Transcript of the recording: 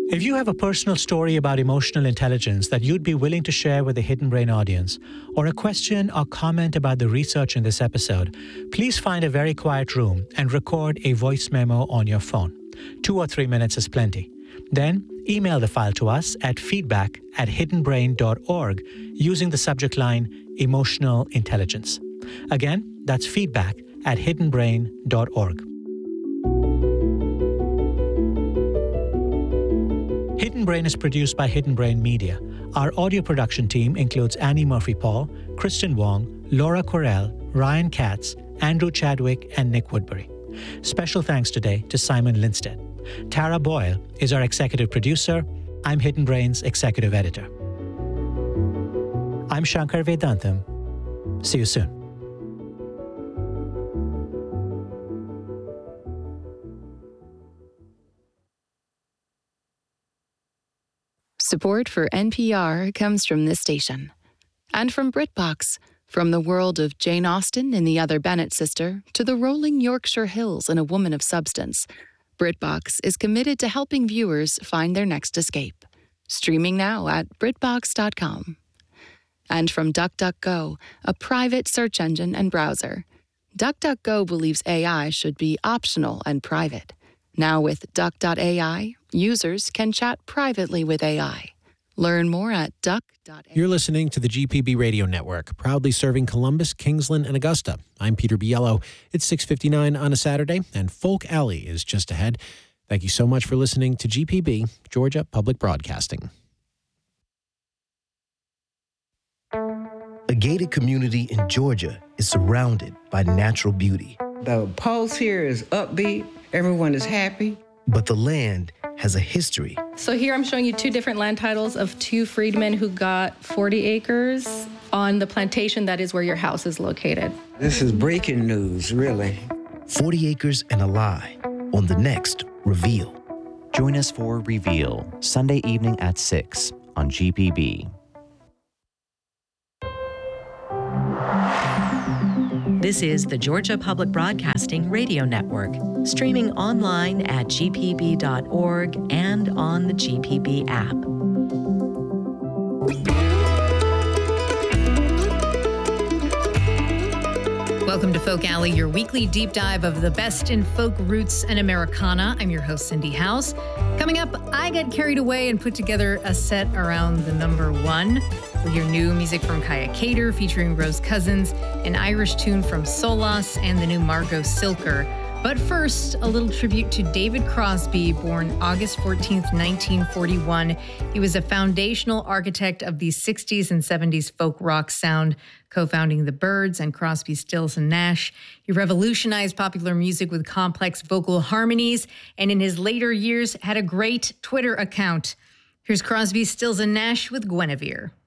If you have a personal story about emotional intelligence that you'd be willing to share with the Hidden Brain audience, or a question or comment about the research in this episode, please find a very quiet room and record a voice memo on your phone. 2 or 3 minutes is plenty. Then, email the file to us at feedback@hiddenbrain.org using the subject line Emotional Intelligence. Again, that's feedback@hiddenbrain.org. Hidden Brain is produced by Hidden Brain Media. Our audio production team includes Annie Murphy-Paul, Kristen Wong, Laura Correll, Ryan Katz, Andrew Chadwick, and Nick Woodbury. Special thanks today to Simon Lindstedt. Tara Boyle is our executive producer. I'm Hidden Brain's executive editor. I'm Shankar Vedantam. See you soon. Support for NPR comes from this station. And from BritBox, from the world of Jane Austen and the Other Bennet Sister to the rolling Yorkshire Hills and A Woman of Substance, BritBox is committed to helping viewers find their next escape. Streaming now at BritBox.com. And from DuckDuckGo, a private search engine and browser. DuckDuckGo believes AI should be optional and private. Now with Duck.ai, users can chat privately with AI. Learn more at Duck.ai. You're listening to the GPB Radio Network, proudly serving Columbus, Kingsland, and Augusta. I'm Peter Biello. It's 6:59 on a Saturday, and Folk Alley is just ahead. Thank you so much for listening to GPB, Georgia Public Broadcasting. A gated community in Georgia is surrounded by natural beauty. The pulse here is upbeat. Everyone is happy. But the land has a history. So here I'm showing you 2 different land titles of 2 freedmen who got 40 acres on the plantation that is where your house is located. This is breaking news, really. 40 Acres and a Lie on the next Reveal. Join us for Reveal, Sunday evening at 6 on GPB. This is the Georgia Public Broadcasting Radio Network, streaming online at gpb.org and on the GPB app. Welcome to Folk Alley, your weekly deep dive of the best in folk roots and Americana. I'm your host, Cindy House. Coming up, I get carried away and put together a set around the number 1. We'll hear new music from Kaya Cater featuring Rose Cousins, an Irish tune from Solas, and the new Margot Silker. But first, a little tribute to David Crosby, born August 14th, 1941. He was a foundational architect of the 60s and 70s folk rock sound, co-founding the Byrds and Crosby, Stills and Nash. He revolutionized popular music with complex vocal harmonies, and in his later years had a great Twitter account. Here's Crosby, Stills and Nash with Guinevere.